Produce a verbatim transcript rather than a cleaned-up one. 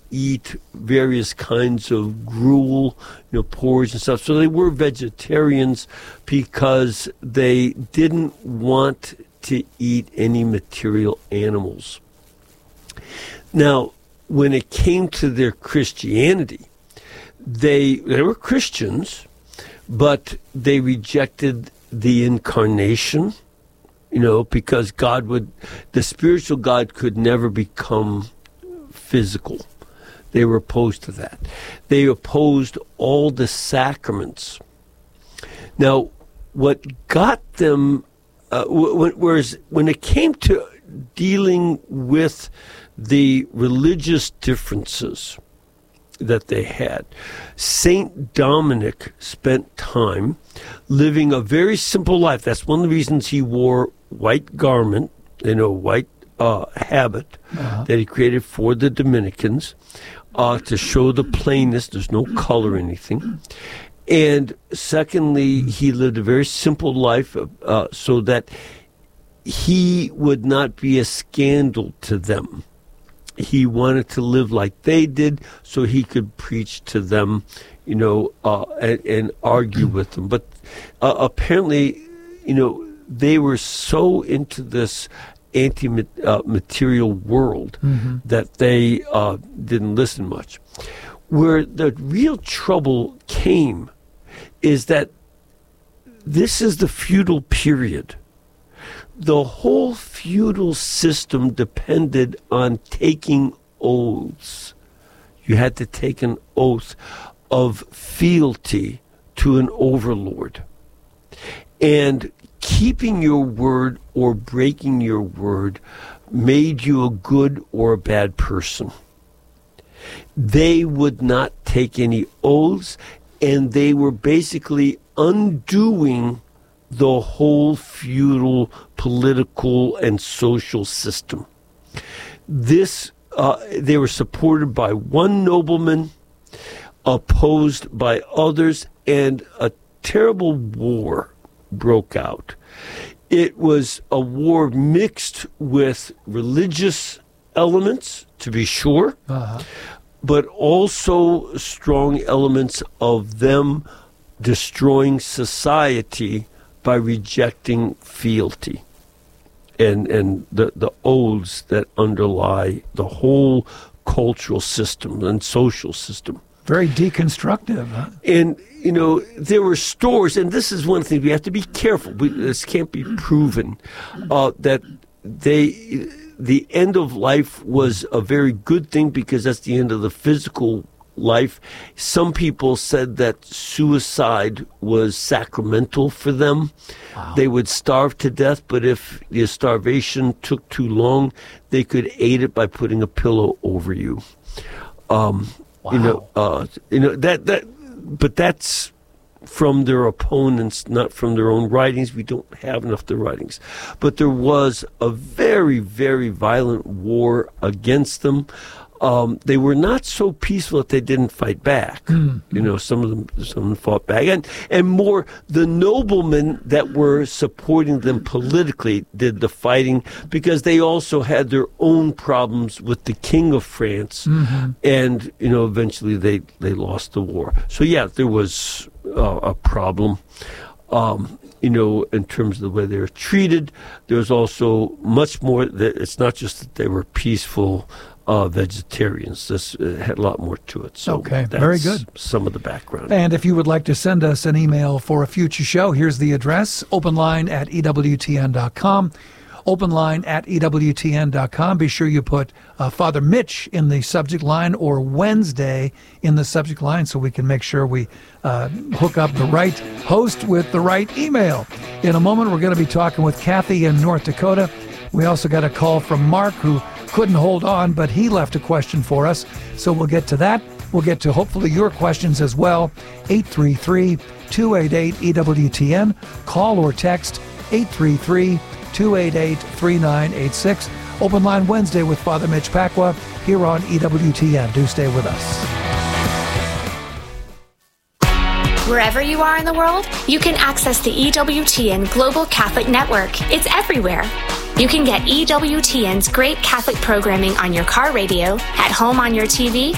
eat various kinds of gruel, you know, porridge and stuff. So they were vegetarians because they didn't want to eat any material animals. Now, when it came to their Christianity, they they were Christians, but they rejected the incarnation, you know, because God would, the spiritual God could never become physical. They were opposed to that. They opposed all the sacraments. Now, what got them, uh, w- whereas when it came to dealing with the religious differences that they had, Saint Dominic spent time living a very simple life. That's one of the reasons he wore white garment, you know, white uh, habit uh-huh. that he created for the Dominicans uh, to show the plainness. There's no color or anything. And secondly, he lived a very simple life uh, so that he would not be a scandal to them. He wanted to live like they did so he could preach to them, you know, uh, and, and argue with them. But uh, apparently, you know, they were so into this anti-material world mm-hmm. that they uh, didn't listen much. Where the real trouble came is that this is the feudal period. The whole feudal system depended on taking oaths. You had to take an oath of fealty to an overlord. And keeping your word or breaking your word made you a good or a bad person. They would not take any oaths, and they were basically undoing the whole feudal political and social system. This, uh, they were supported by one nobleman, opposed by others, and a terrible war broke out. It was a war mixed with religious elements, to be sure, uh-huh. but also strong elements of them destroying society by rejecting fealty and and the, the oaths that underlie the whole cultural system and social system. Very deconstructive, huh? And, you know, there were stores, and this is one thing, we have to be careful. We, this can't be proven, uh, that they, the end of life was a very good thing because that's the end of the physical life. Some people said that suicide was sacramental for them. Wow. They would starve to death, but if the starvation took too long, they could aid it by putting a pillow over you. Um, wow. You know, uh, you know that that, but that's from their opponents, not from their own writings. We don't have enough of the writings, but there was a very, very violent war against them. Um, they were not so peaceful that they didn't fight back. Mm-hmm. You know, some of them, some of them fought back, and and more the noblemen that were supporting them politically did the fighting because they also had their own problems with the King of France, mm-hmm. and you know, eventually they they lost the war. So yeah, there was uh, a problem. Um, you know, in terms of the way they were treated, there was also much more. That it's not just that they were peaceful. Uh, vegetarians. This uh, had a lot more to it. So okay, that's very good. Some of the background. And if you would like to send us an email for a future show, here's the address, openline at E W T N dot com. Openline at E W T N dot com. Be sure you put uh, Father Mitch in the subject line or Wednesday in the subject line so we can make sure we uh, hook up the right host with the right email. In a moment, we're going to be talking with Kathy in North Dakota. We also got a call from Mark who couldn't hold on, but he left a question for us. So we'll get to that. We'll get to hopefully your questions as well. eight three three, two eight eight, E W T N. Call or text eight three three, two eight eight, three nine eight six. Open Line Wednesday with Father Mitch Pacwa here on E W T N. Do stay with us. Wherever you are in the world, you can access the E W T N Global Catholic Network. It's everywhere. You can get E W T N's great Catholic programming on your car radio, at home on your T V,